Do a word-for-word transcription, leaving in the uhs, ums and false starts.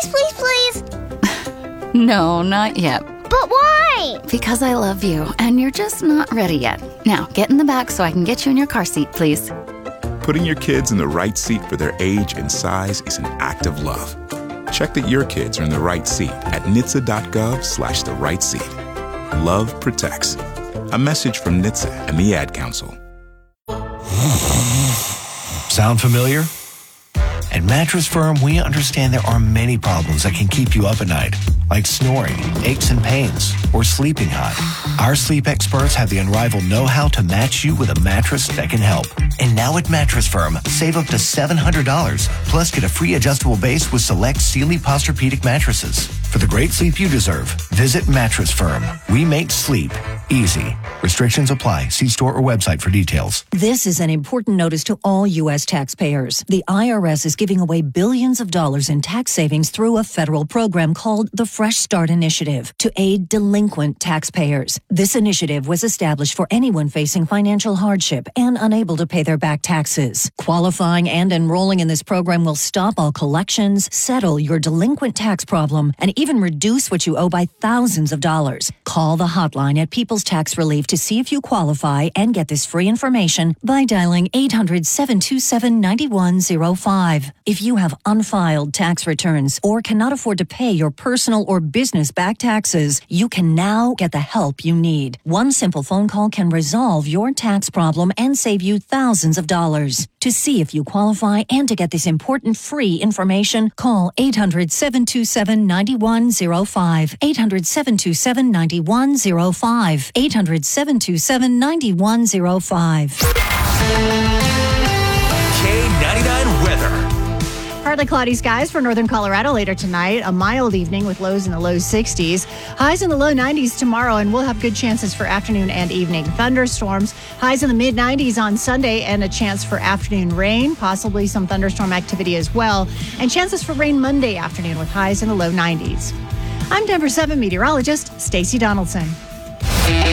Please, please, please. No, not yet. But why? Because I love you, and you're just not ready yet. Now, get in the back so I can get you in your car seat, please. Putting your kids in the right seat for their age and size is an act of love. Check that your kids are in the right seat at N H T S A dot gov slash the right seat. Love protects. A message from N H T S A and the Ad Council. Sound familiar? At Mattress Firm, we understand there are many problems that can keep you up at night, like snoring, aches and pains, or sleeping hot. Our sleep experts have the unrivaled know-how to match you with a mattress that can help. And now at Mattress Firm, save up to seven hundred dollars, plus get a free adjustable base with select Sealy Posturepedic mattresses. For the great sleep you deserve, visit Mattress Firm. We make sleep easy. Restrictions apply. See store or website for details. This is an important notice to all U S taxpayers. The I R S is giving away billions of dollars in tax savings through a federal program called the Fresh Start Initiative to aid delinquent taxpayers. This initiative was established for anyone facing financial hardship and unable to pay their back taxes. Qualifying and enrolling in this program will stop all collections, settle your delinquent tax problem, and even reduce what you owe by thousands of dollars. Call the hotline at People's Tax Relief to see if you qualify and get this free information by dialing eight hundred, seven two seven, nine one zero five. If you have unfiled tax returns or cannot afford to pay your personal or business back taxes, you can now get the help you need. One simple phone call can resolve your tax problem and save you thousands of dollars. To see if you qualify and to get this important free information, call eight hundred, seven two seven, nine one zero five. eight hundred, seven two seven, nine one zero five. eight hundred, seven two seven, nine one zero five. K ninety-nine weather. Partly cloudy skies for northern Colorado later tonight. A mild evening with lows in the low sixties. Highs in the low nineties tomorrow, and we'll have good chances for afternoon and evening thunderstorms. Highs in the mid nineties on Sunday, and a chance for afternoon rain, possibly some thunderstorm activity as well. And chances for rain Monday afternoon with highs in the low nineties. I'm Denver seven meteorologist Stacey Donaldson.